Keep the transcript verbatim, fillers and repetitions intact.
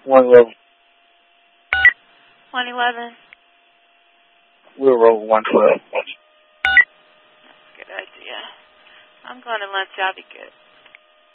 one eleven. one eleven. We'll roll one twelve. Good idea. I'm going to lunch. I'll be good.